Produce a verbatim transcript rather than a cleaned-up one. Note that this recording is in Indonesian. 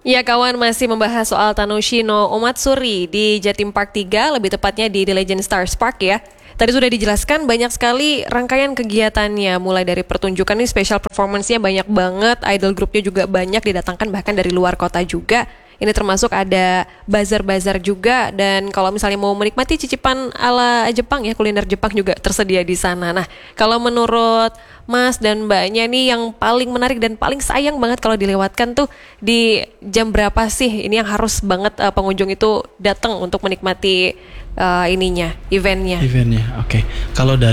Ya kawan, masih membahas soal Tanoshi no Omatsuri di Jatim Park tiga, lebih tepatnya di The Legend Stars Park ya. Tadi sudah dijelaskan banyak sekali rangkaian kegiatannya, mulai dari pertunjukan ini special performance-nya banyak banget, idol grupnya juga banyak didatangkan bahkan dari luar kota juga. Ini termasuk ada bazar-bazar juga, dan kalau misalnya mau menikmati cicipan ala Jepang ya, kuliner Jepang juga tersedia di sana. Nah, kalau menurut Mas dan Mbaknya nih yang paling menarik dan paling sayang banget kalau dilewatkan tuh di jam berapa sih? Ini yang harus banget uh, pengunjung itu datang untuk menikmati uh, ininya, eventnya. Eventnya, oke. Okay. Kalau dari